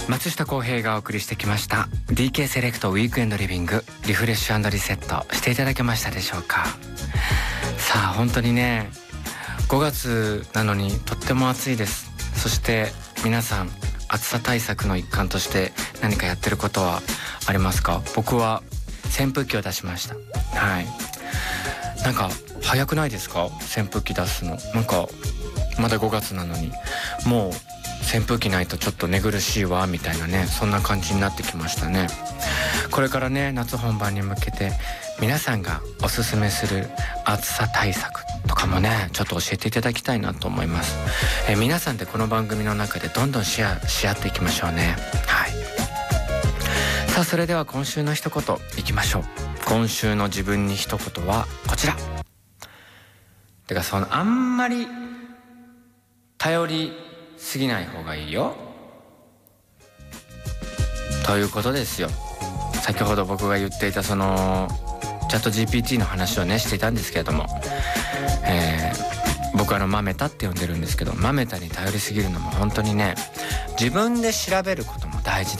松下洸平がお送りしてきました DK セレクトウィークエンドリビング、リフレッシュ&リセットしていただけましたでしょうか。さあ本当にね、5月なのにとっても暑いです。そして皆さん暑さ対策の一環として何かやってることはありますか？僕は扇風機を出しました。はい、なんか早くないですか？扇風機出すの。なんかまだ5月なのにもう扇風機ないとちょっと寝苦しいわみたいなね、そんな感じになってきましたね。これからね、夏本番に向けて皆さんがおすすめする暑さ対策とかもね、ちょっと教えていただきたいなと思います。皆さんでこの番組の中でどんどんシェアし合っていきましょうね。はい。さあそれでは今週の一言いきましょう。今週の自分に一言はこちら。てかあんまり頼りすぎない方がいいよということですよ。先ほど僕が言っていたチャット GPT の話をねしていたんですけれども、僕マメタって呼んでるんですけど、マメタに頼りすぎるのも本当にね、自分で調べることも大事